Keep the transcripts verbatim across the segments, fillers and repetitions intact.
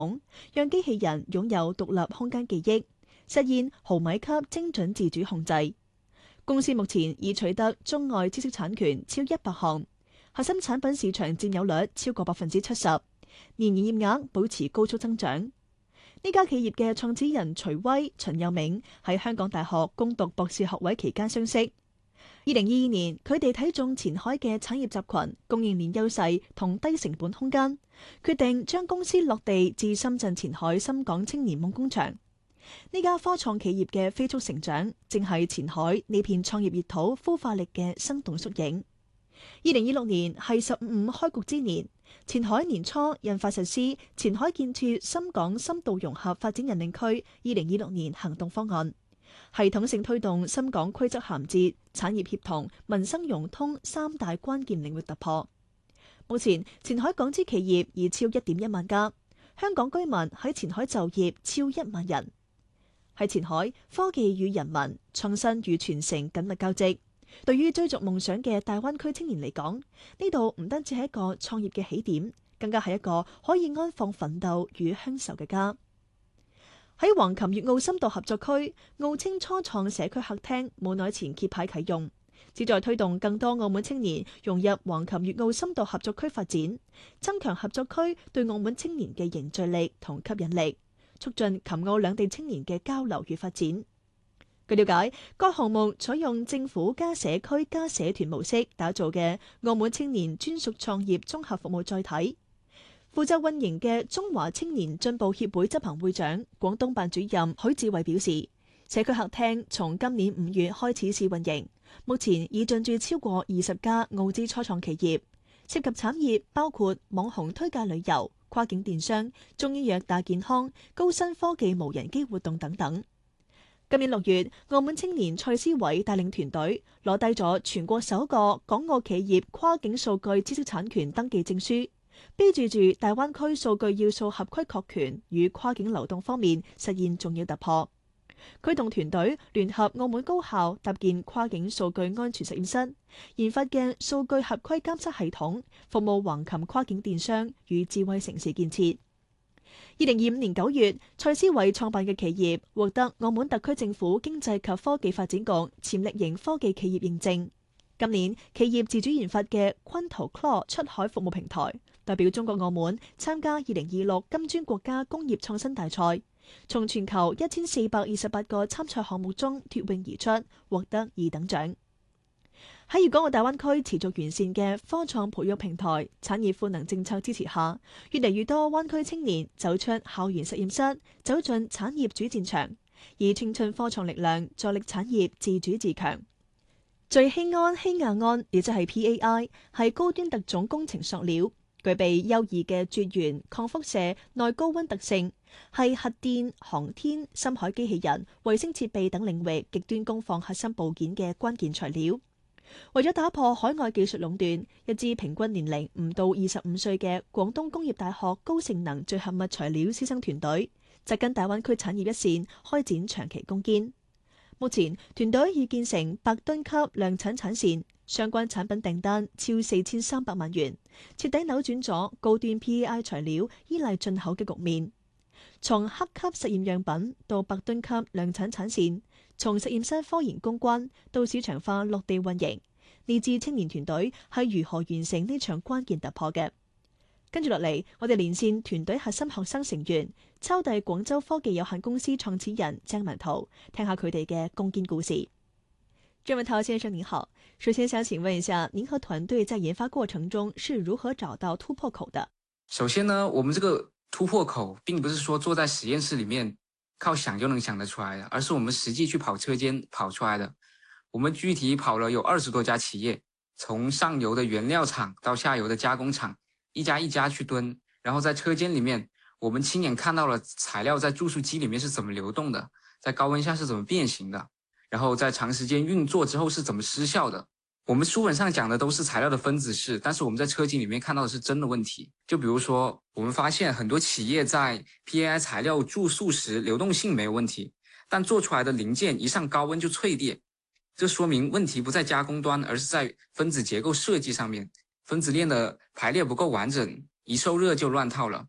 讓機器人擁有獨立空間記憶，實現毫米級精準自主控制。公司目前已取得中外知識產權超一百項，核心產品市場佔有率超過百分之七十，年營業額保持高速增長。呢家企業嘅創始人徐威、陳佑銘喺香港大學攻讀博士學位期間相識。二零二二年，佢哋睇中前海嘅產業集群、供應鏈優勢同低成本空間，決定將公司落地至深圳前海深港青年夢工場。呢家科創企業嘅飛速成長，正係前海呢片創業熱土孵化力嘅生動縮影。二零二六年係十五五開局之年，前海年初印發實施《前海建設深港深度融合發展引領區二零二六年行動方案》。系統性推動深港規則銜接、產業協同、民生融通三大關鍵領域突破。目前前海港資企業已超一點一萬家，香港居民喺前海就業超一萬人。喺前海，科技與人民、創新與傳承緊密交織。對於追逐夢想嘅大灣區青年嚟講，呢度唔單止係一個創業嘅起點，更加係一個可以安放奮鬥與鄉愁嘅家。喺橫琴粵澳深度合作區，澳青初創社區客廳冇耐前揭牌啟用，旨在推動更多澳門青年融入橫琴粵澳深度合作區發展，增強合作區對澳門青年嘅凝聚力同吸引力，促進琴澳兩地青年嘅交流與發展。據了解，該項目採用政府加社區加社團模式打造嘅澳門青年專屬創業綜合服務載體。負責運營嘅中華青年進步協會執行會長、廣東辦主任許志偉表示，社區客廳從今年五月開始試運營，目前已進駐超過二十家澳資初創企業，涉及產業包括網紅推介旅遊、跨境電商、中醫藥大健康、高新科技無人機活動等等。今年六月，澳門青年蔡思偉帶領團隊攞低咗全國首個港澳企業跨境數據知識產權登記證書，標誌住大灣區數據要素合規確權與跨境流動方面實現重要突破。佢同團隊聯合澳門高校搭建跨境數據安全實驗室，研發嘅數據合規監測系統，服務橫琴跨境電商與智慧城市建設。二零二五年九月，蔡思偉創辦嘅企業獲得澳門特區政府經濟及科技發展局潛力型科技企業認證。今年，企業自主研發嘅昆圖 Claw 出海服務平台，代表中國澳門參加二零二六金磚國家工業創新大賽，從全球一千四百二十八個參賽項目中脫穎而出，獲得二等獎。喺粵港澳大灣區持續完善嘅科創培育平台、產業賦能政策支持下，越嚟越多灣區青年走出校園實驗室，走進產業主戰場，以青春科創力量助力產業自主自強。聚氰胺氰亞胺，亦即係 P A I， 係高端特種工程塑料，具備優異嘅絕緣、抗輻射、耐高溫特性，係核電、航天、深海機器人、衛星設備等領域極端工況核心部件嘅關鍵材料。為咗打破海外技術壟斷，一支平均年齡唔到二十五歲嘅廣東工業大學高性能聚合物材料師生團隊，扎根大灣區產業一線，開展長期攻堅。目前團隊已建成百噸級量產產線，相關產品訂單超四千三百萬元，徹底扭轉咗高端 P A I 材料依賴進口嘅局面。從黑級實驗樣品到百噸級量產產線，從實驗室科研攻關到市場化落地運營，呢支青年團隊係如何完成呢場關鍵突破嘅？跟住落嚟，我哋連線團隊核心學生成員，抄遞廣州科技有限公司創始人鄭文濤，聽下佢哋嘅攻堅故事。鄭文濤先生您好，首先想請問一下，您和團隊在研發過程中是如何找到突破口的？ 首先呢，我們這個突破口並不是說坐在實驗室裡面靠想就能想得出來的，而是我們實際去跑車間跑出來的。我們具體跑了有二十多家企業，從上游的原料廠到下游的加工廠，一家一家去蹲，然後在車間裡面，我們親眼看到了材料在注塑機裡面是怎麼流動的，在高溫下是怎麼變形的，然後在長時間運作之後是怎麼失效的。我們書本上講的都是材料的分子式，但是我們在車間裡面看到的是真的問題。就比如說，我們發現很多企業在 P A I 材料注塑時流動性沒有問題，但做出來的零件一上高溫就脆裂，這說明問題不在加工端，而是在分子結構設計上面，分子鏈的排列不夠完整，一受熱就亂套了。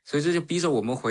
所以這就逼着我們回